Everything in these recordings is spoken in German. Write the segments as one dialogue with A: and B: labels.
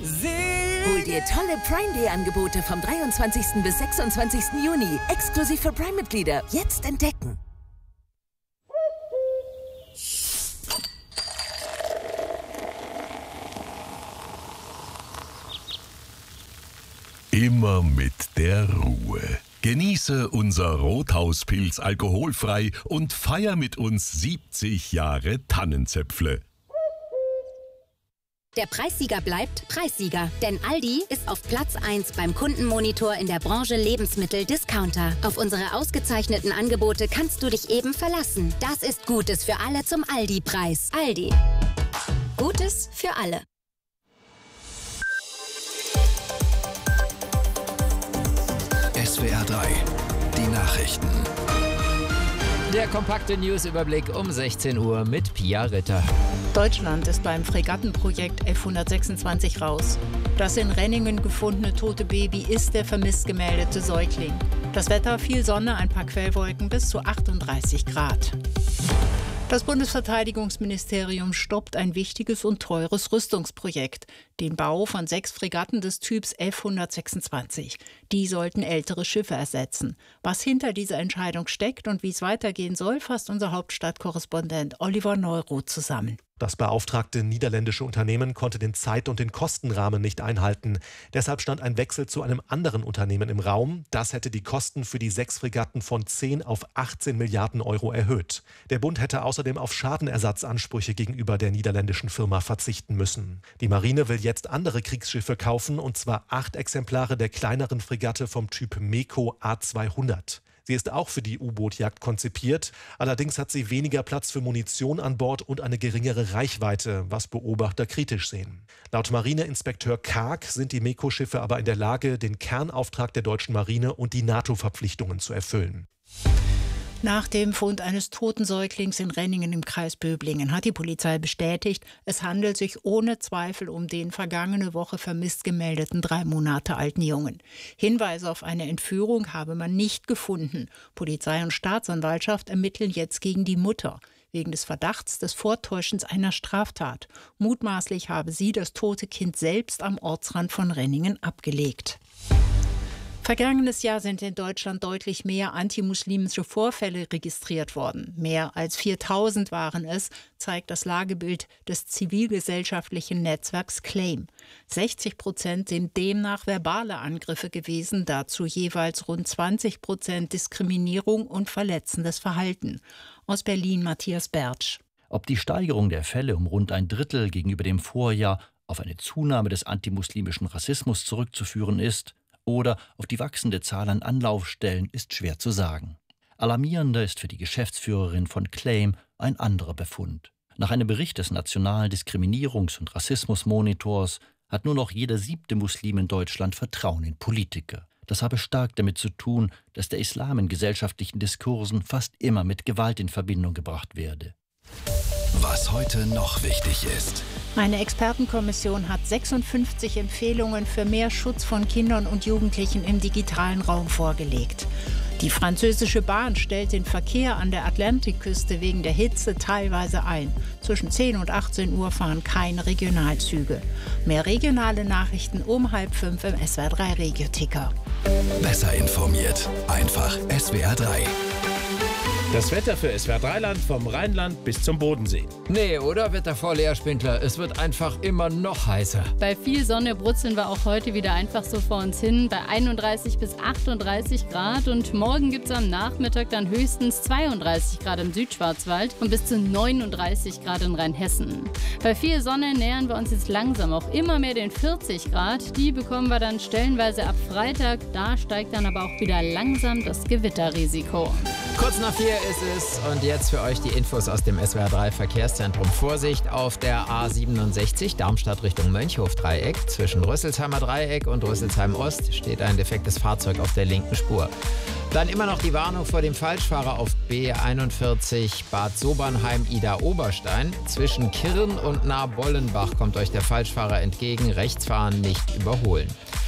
A: Hol dir tolle Prime Day Angebote vom 23. bis 26. Juni. Exklusiv für Prime-Mitglieder. Jetzt entdecken.
B: Immer mit der Ruhe. Genieße unser Rothauspilz alkoholfrei und feier mit uns 70 Jahre Tannenzäpfle.
C: Der Preissieger bleibt Preissieger, denn Aldi ist auf Platz 1 beim Kundenmonitor in der Branche Lebensmittel-Discounter. Auf unsere ausgezeichneten Angebote kannst du dich eben verlassen. Das ist Gutes für alle zum Aldi-Preis. Aldi. Gutes für alle.
D: SWR 3, die Nachrichten.
E: Der kompakte Newsüberblick um 16 Uhr mit Pia Ritter.
F: Deutschland ist beim Fregattenprojekt F-126 raus. Das in Renningen gefundene tote Baby ist der vermisst gemeldete Säugling. Das Wetter: viel Sonne, ein paar Quellwolken, bis zu 38 Grad. Das Bundesverteidigungsministerium stoppt ein wichtiges und teures Rüstungsprojekt, den Bau von 6 Fregatten des Typs F-126. Die sollten ältere Schiffe ersetzen. Was hinter dieser Entscheidung steckt und wie es weitergehen soll, fasst unser Hauptstadtkorrespondent Oliver Neuroth zusammen.
G: Das beauftragte niederländische Unternehmen konnte den Zeit- und den Kostenrahmen nicht einhalten. Deshalb stand ein Wechsel zu einem anderen Unternehmen im Raum. Das hätte die Kosten für die 6 Fregatten von 10 auf 18 Milliarden Euro erhöht. Der Bund hätte außerdem auf Schadenersatzansprüche gegenüber der niederländischen Firma verzichten müssen. Die Marine will jetzt andere Kriegsschiffe kaufen, und zwar 8 Exemplare der kleineren Fregatte vom Typ MEKO A200. Sie ist auch für die U-Boot-Jagd konzipiert. Allerdings hat sie weniger Platz für Munition an Bord und eine geringere Reichweite, was Beobachter kritisch sehen. Laut Marineinspekteur Karg sind die MEKO-Schiffe aber in der Lage, den Kernauftrag der deutschen Marine und die NATO-Verpflichtungen zu erfüllen.
F: Nach dem Fund eines toten Säuglings in Renningen im Kreis Böblingen hat die Polizei bestätigt, es handelt sich ohne Zweifel um den vergangene Woche vermisst gemeldeten 3 Monate alten Jungen. Hinweise auf eine Entführung habe man nicht gefunden. Polizei und Staatsanwaltschaft ermitteln jetzt gegen die Mutter wegen des Verdachts des Vortäuschens einer Straftat. Mutmaßlich habe sie das tote Kind selbst am Ortsrand von Renningen abgelegt. Vergangenes Jahr sind in Deutschland deutlich mehr antimuslimische Vorfälle registriert worden. Mehr als 4000 waren es, zeigt das Lagebild des zivilgesellschaftlichen Netzwerks CLAIM. 60% sind demnach verbale Angriffe gewesen, dazu jeweils rund 20% Diskriminierung und verletzendes Verhalten. Aus Berlin Matthias Bertsch.
H: Ob die Steigerung der Fälle um rund ein Drittel gegenüber dem Vorjahr auf eine Zunahme des antimuslimischen Rassismus zurückzuführen ist oder auf die wachsende Zahl an Anlaufstellen, ist schwer zu sagen. Alarmierender ist für die Geschäftsführerin von CLAIM ein anderer Befund. Nach einem Bericht des Nationalen Diskriminierungs- und Rassismusmonitors hat nur noch jeder 7. Muslim in Deutschland Vertrauen in Politiker. Das habe stark damit zu tun, dass der Islam in gesellschaftlichen Diskursen fast immer mit Gewalt in Verbindung gebracht werde.
D: Was heute noch wichtig ist.
F: Eine Expertenkommission hat 56 Empfehlungen für mehr Schutz von Kindern und Jugendlichen im digitalen Raum vorgelegt. Die französische Bahn stellt den Verkehr an der Atlantikküste wegen der Hitze teilweise ein. Zwischen 10 und 18 Uhr fahren keine Regionalzüge. Mehr regionale Nachrichten um 4:30 im SWR 3 Regio-Ticker.
D: Besser informiert. Einfach SWR 3.
I: Das Wetter für SWR-3-Land vom Rheinland bis zum Bodensee.
E: Nee, oder, Wettervorleger Spindler? Es wird einfach immer noch heißer.
J: Bei viel Sonne brutzeln wir auch heute wieder einfach so vor uns hin, bei 31 bis 38 Grad. Und morgen gibt es am Nachmittag dann höchstens 32 Grad im Südschwarzwald und bis zu 39 Grad in Rheinhessen. Bei viel Sonne nähern wir uns jetzt langsam auch immer mehr den 40 Grad. Die bekommen wir dann stellenweise ab Freitag. Da steigt dann aber auch wieder langsam das Gewitterrisiko.
E: Kurz nach 4 ist es und jetzt für euch die Infos aus dem SWR 3 Verkehrszentrum. Vorsicht auf der A67 Darmstadt Richtung Mönchhof-Dreieck. Zwischen Rüsselsheimer Dreieck und Rüsselsheim Ost steht ein defektes Fahrzeug auf der linken Spur. Dann immer noch die Warnung vor dem Falschfahrer auf B41 Bad Sobernheim-Ida-Oberstein. Zwischen Kirn und Nahe-Bollenbach kommt euch der Falschfahrer entgegen. Rechtsfahren nicht überholen.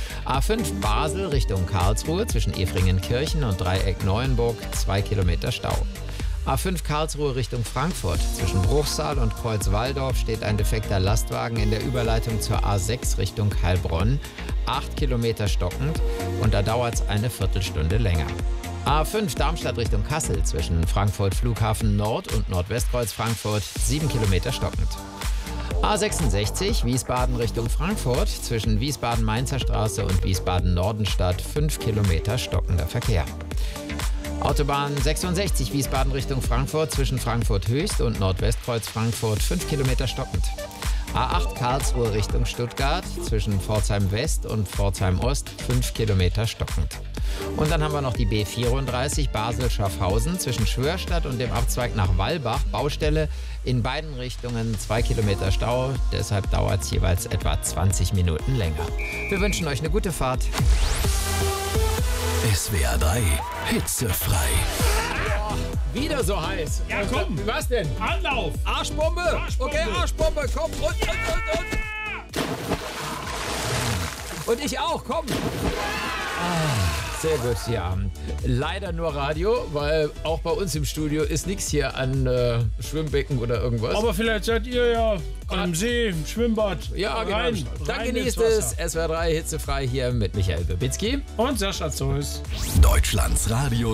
E: A5 Basel Richtung Karlsruhe zwischen Efringenkirchen und Dreieck Neuenburg 2 Kilometer Stau. A5 Karlsruhe Richtung Frankfurt. Zwischen Bruchsal und Kreuz-Walldorf steht ein defekter Lastwagen in der Überleitung zur A6 Richtung Heilbronn. 8 Kilometer stockend und da dauert es eine Viertelstunde länger. A5 Darmstadt Richtung Kassel. Zwischen Frankfurt Flughafen Nord und Nordwestkreuz Frankfurt. 7 Kilometer stockend. A66 Wiesbaden Richtung Frankfurt. Zwischen Wiesbaden-Mainzer Straße und Wiesbaden-Nordenstadt 5 Kilometer stockender Verkehr. Autobahn 66 Wiesbaden Richtung Frankfurt. Zwischen Frankfurt Höchst und Nordwestkreuz Frankfurt 5 Kilometer stockend. A8 Karlsruhe Richtung Stuttgart. Zwischen Pforzheim West und Pforzheim Ost 5 Kilometer stockend. Und dann haben wir noch die B34 Basel-Schaffhausen zwischen Schwörstadt und dem Abzweig nach Wallbach. Baustelle in beiden Richtungen 2 Kilometer Stau. Deshalb dauert es jeweils etwa 20 Minuten länger. Wir wünschen euch eine gute Fahrt.
D: SWR 3 hitzefrei.
E: Wieder so heiß.
I: Ja, komm.
E: Was denn?
I: Anlauf.
E: Arschbombe. Okay, Arschbombe. Komm. Und. Und ich auch. Komm. Sehr gut, ja. Leider nur Radio, weil auch bei uns im Studio ist nichts hier an Schwimmbecken oder irgendwas.
I: Aber vielleicht seid ihr ja am See, im Schwimmbad.
E: Ja,
I: rein,
E: genau. Dann
I: rein
E: genießt
I: ins
E: es. SWR 3 hitzefrei hier mit Michael Bebitzky
I: und Sascha Zoes.
D: Deutschlands Radio